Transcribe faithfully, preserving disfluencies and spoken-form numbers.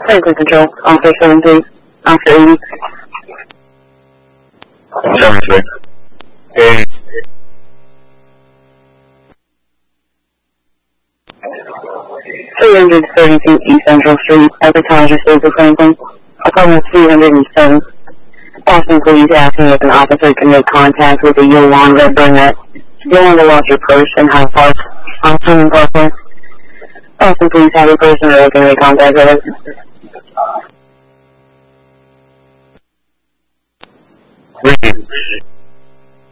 Franklin Control, Officer seventeen, Officer eighty. seventy-six. eighty. three hundred thirty-two East Central Street, Advertiser, State of Franklin. Apartment three hundred seven. Boston Police asking if an officer can make contact with a Yolanda Burnett. Yolanda lost her purse in Hyde Park, on Swimming Parkway. Boston Police have a person that can make contact with her. Ricky.